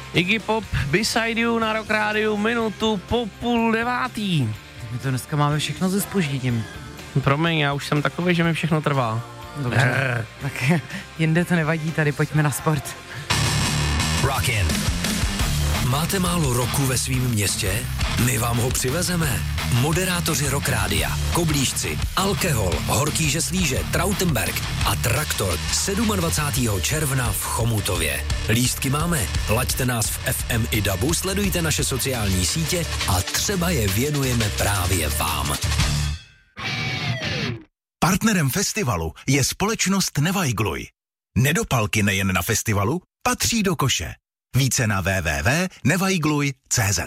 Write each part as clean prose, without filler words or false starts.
Iggy Pop, Beside You na Rock Rádiu, minutu po 8:30. My to dneska máme všechno se zpožděním. Promiň, já už jsem takový, že mi všechno trvá. Dobře, tak jinde to nevadí, tady pojďme na sport. Rockin. Máte málo roku ve svém městě? My vám ho přivezeme. Moderátoři Rock Rádia, Koblížci, Alkohol, Horký Slíže, Trautenberg a Traktor 27. června v Chomutově. Lístky máme, laďte nás v FM i DABu, sledujte naše sociální sítě a třeba je věnujeme právě vám. Partnerem festivalu je společnost Nevajgluj. Nedopalky nejen na festivalu, patří do koše. Více na www.nevajgluj.cz.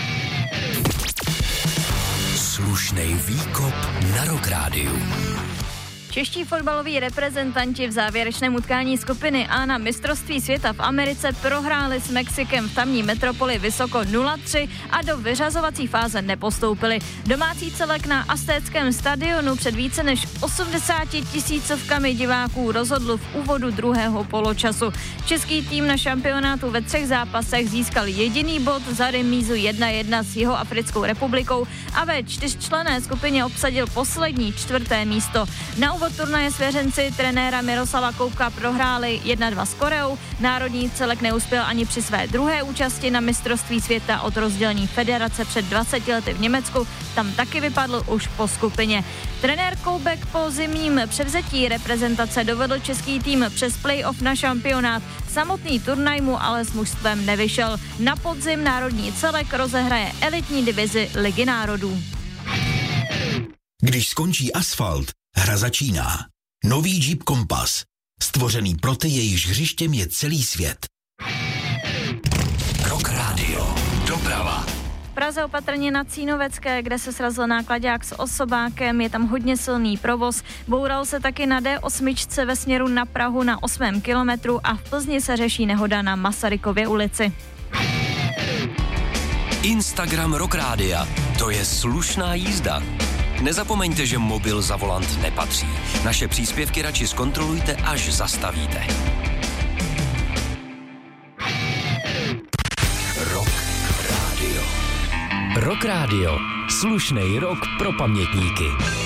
Slušnej výkop na Rock Rádiu. Čeští fotbaloví reprezentanti v závěrečném utkání skupiny A na mistrovství světa v Americe prohráli s Mexikem v tamní metropoli Vysoko 0-3 a do vyřazovací fáze nepostoupili. Domácí celek na Aztéckém stadionu před více než 80 000 diváků rozhodl v úvodu druhého poločasu. Český tým na šampionátu ve 3 zápasech získal jediný bod za remízu 1-1 s Jihoafrickou republikou a ve 4členné skupině obsadil poslední 4. místo. Na úvod turnaje svěřenci trenéra Miroslava Koubka prohráli 1-2 s Koreou. Národní celek neuspěl ani při své druhé účasti na mistrovství světa od rozdělení federace před 20 lety v Německu. Tam taky vypadl už po skupině. Trenér Koubek po zimním převzetí reprezentace dovedl český tým přes playoff na šampionát. Samotný turnaj mu ale s mužstvem nevyšel. Na podzim národní celek rozehraje elitní divizi Ligy národů. Když skončí asfalt, hra začíná. Nový Jeep Compass. Stvořený pro ty, jejichž hřištěm je celý svět. Rock Radio. Doprava. V Praze opatrně na Cínovecké, kde se srazil náklaďák s osobákem, je tam hodně silný provoz. Boural se taky na D8 ve směru na Prahu na 8. kilometru a v Plzni se řeší nehoda na Masarykově ulici. Instagram Rock Rádia. To je slušná jízda. Nezapomeňte, že mobil za volant nepatří. Naše příspěvky radši zkontrolujte, až zastavíte. Rock Radio. Rock Radio. Slušnej rock pro pamětníky.